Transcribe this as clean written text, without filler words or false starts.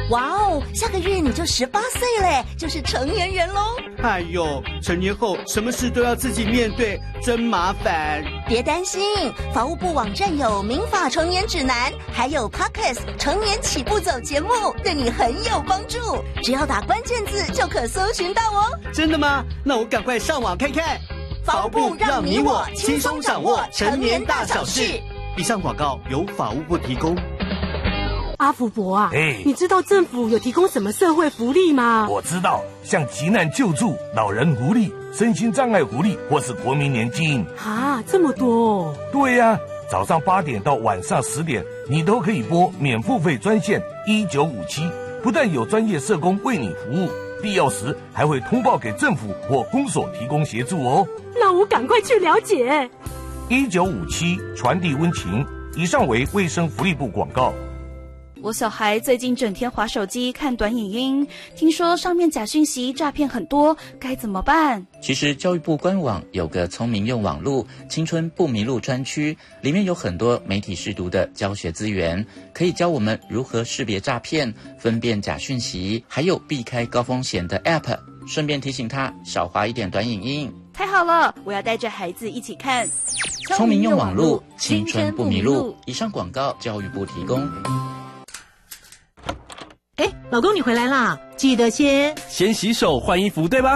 哇哦，下个月你就18岁嘞，就是成年人咯。 哎呦，成年后什么事都要自己面对，真麻烦。 别担心，法务部网站有民法成年指南，还有 Podcast 成年起步走节目，对你很有帮助。只要打关键字就可搜寻到哦。 真的吗？那我赶快上网看看。 法务部让你我轻松掌握成年大小事。 以上广告由法务部提供。 阿福伯啊，你知道政府有提供什么社会福利吗？ 我知道，像急难救助、老人福利、身心障碍福利，或是国民年金。 啊，这么多哦！ 对呀，早上8点到晚上10点，你都可以拨免付费专线1957，不但有专业社工为你服务，必要时还会通报给政府或公所提供协助哦。 那我赶快去了解。 1957传递温情。以上为卫生福利部广告。 我小孩最近整天滑手机看短影音，听说上面假讯息诈骗很多，该怎么办？ 其实教育部官网有个聪明用网路青春不迷路专区，里面有很多媒体识读的教学资源，可以教我们如何识别诈骗、分辨假讯息，还有避开高风险的 App， 顺便提醒他少滑一点短影音。 太好了，我要带着孩子一起看聪明用网路青春不迷路。以上广告教育部提供。 老公你回来啦，记得先洗手换衣服，对吧？